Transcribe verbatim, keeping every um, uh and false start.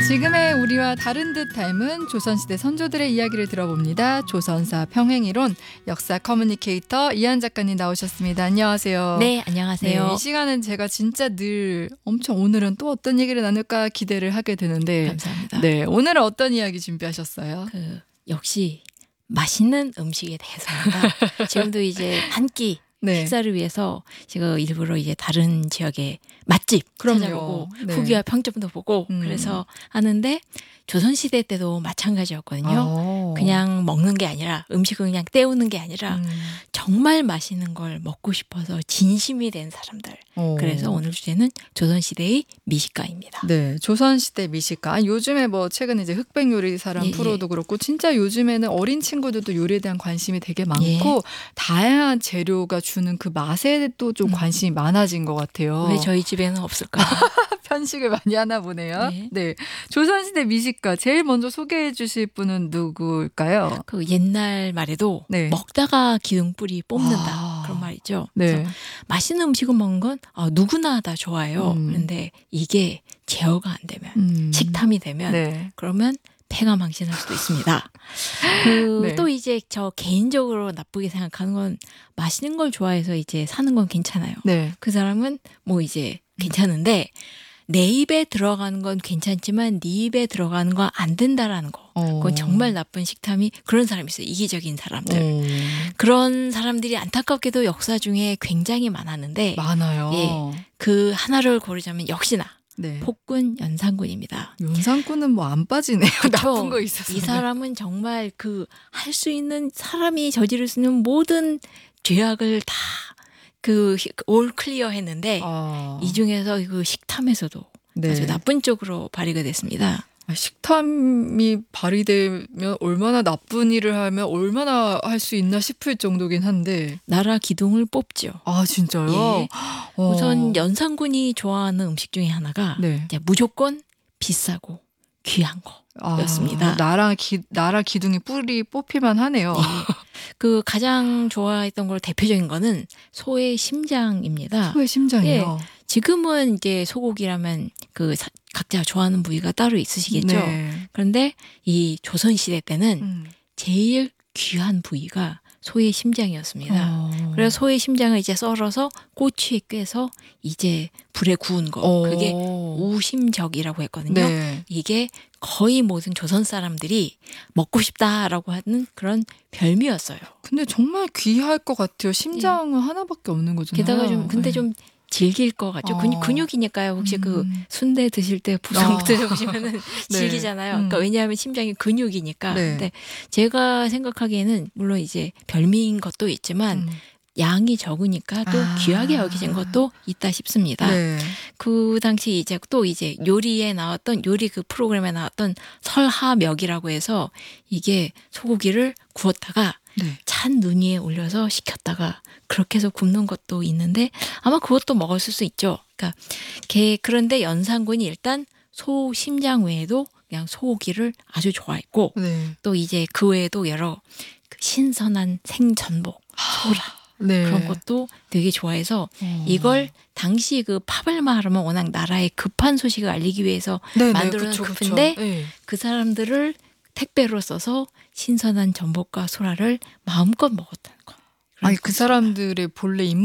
지금의 우리와 다른 듯 닮은 조선시대 선조들의 이야기를 들어봅니다. 조선사 평행이론 역사 커뮤니케이터 이한 작가님 나오셨습니다. 안녕하세요. 네, 안녕하세요. 네, 이 시간은 제가 진짜 늘 엄청 오늘은 또 어떤 얘기를 나눌까 기대를 하게 되는데 감사합니다. 네, 오늘은 어떤 이야기 준비하셨어요? 그 역시 맛있는 음식에 대해서입니다. 지금도 이제 한 끼 네. 식사를 위해서 제가 일부러 이제 다른 지역의 맛집 그럼요. 찾아보고 네. 후기와 평점도 보고 음. 그래서 하는데 조선시대 때도 마찬가지였거든요. 오. 그냥 먹는 게 아니라 음식을 그냥 때우는 게 아니라 음. 정말 맛있는 걸 먹고 싶어서 진심이 된 사람들. 오. 그래서 오늘 주제는 조선시대의 미식가입니다. 네, 조선시대 미식가. 아니, 요즘에 뭐 최근에 이제 흑백 요리사랑 예, 프로도 예. 그렇고 진짜 요즘에는 어린 친구들도 요리에 대한 관심이 되게 많고 예. 다양한 재료가 주는 그 맛에 또 좀 음. 관심이 많아진 것 같아요. 왜 저희 집에는 없을까요? 편식을 많이 하나 보네요. 네. 네, 조선시대 미식가 제일 먼저 소개해 주실 분은 누구일까요? 그 옛날 말에도 네. 먹다가 기둥뿌리 뽑는다 아. 그런 말 있죠. 네. 그래서 맛있는 음식을 먹는 건 아, 누구나 다 좋아요. 음. 그런데 이게 제어가 안 되면 음. 식탐이 되면 네. 그러면 폐가 망신할 수도 있습니다. 그 네. 또 이제 저 개인적으로 나쁘게 생각하는 건 맛있는 걸 좋아해서 이제 사는 건 괜찮아요. 네. 그 사람은 뭐 이제 괜찮은데 내 입에 들어가는 건 괜찮지만 네 입에 들어가는 건 안 된다라는 거. 그건 정말 나쁜 식탐이 그런 사람이 있어요. 이기적인 사람들. 오. 그런 사람들이 안타깝게도 역사 중에 굉장히 많았는데 많아요. 예. 그 하나를 고르자면 역시나 네. 폭군 연산군입니다. 연산군은 뭐 안 빠지네요. 그쵸? 나쁜 거 있었어요. 이 사람은 정말 그 할 수 있는 사람이 저지를 수 있는 모든 죄악을 다 그 올 클리어 했는데 아. 이 중에서 그 식탐에서도 네. 아주 나쁜 쪽으로 발휘가 됐습니다. 식탐이 발휘되면 얼마나 나쁜 일을 하면 얼마나 할 수 있나 싶을 정도긴 한데. 나라 기둥을 뽑죠. 아, 진짜요? 예. 어. 우선 연산군이 좋아하는 음식 중에 하나가 네. 이제 무조건 비싸고 귀한 거였습니다. 아, 나라 기 나라 기둥이 뿌리 뽑힐만 하네요. 예. 그 가장 좋아했던 걸 대표적인 거는 소의 심장입니다. 소의 심장이요. 지금은 이제 소고기라면 그 사, 각자 좋아하는 부위가 따로 있으시겠죠. 네. 그런데 이 조선시대 때는 음. 제일 귀한 부위가 소의 심장이었습니다. 어. 그래서 소의 심장을 이제 썰어서 꼬치에 꿰서 이제 불에 구운 거. 어. 그게 우심적이라고 했거든요. 네. 이게 거의 모든 조선 사람들이 먹고 싶다라고 하는 그런 별미였어요. 근데 정말 귀할 것 같아요. 심장은 하나밖에 없는 거잖아요. 게다가 좀 근데 네. 좀 질길 것 같죠. 어. 근육, 근육이니까요. 혹시 음. 그 순대 드실 때 부성 아. 드셔보시면은 네. 질기잖아요. 음. 그러니까 왜냐하면 심장이 근육이니까. 네. 근데 제가 생각하기에는 물론 이제 별미인 것도 있지만 음. 양이 적으니까 또 아. 귀하게 여기진 것도 있다 싶습니다. 네. 그 당시 이제 또 이제 요리에 나왔던 요리 그 프로그램에 나왔던 설하멱이라고 해서 이게 소고기를 구웠다가 네. 찬 눈 위에 올려서 식혔다가 그렇게 해서 굽는 것도 있는데 아마 그것도 먹었을 수 있죠. 그러니까 개 그런데 연산군이 일단 소 심장 외에도 그냥 소고기를 아주 좋아했고 네. 또 이제 그 외에도 여러 그 신선한 생전복, 소라 네. 그런 것도 되게 좋아해서 어. 이걸 당시 그 팝을 말하면 워낙 나라에 급한 소식을 알리기 위해서 네, 만들어낸 네, 그쵸, 급인데 그쵸. 네. 그 사람들을 택배로 써서 신선한 전복과 소라를 마음껏 먹었다는 거. 아니 그 사람들의 본래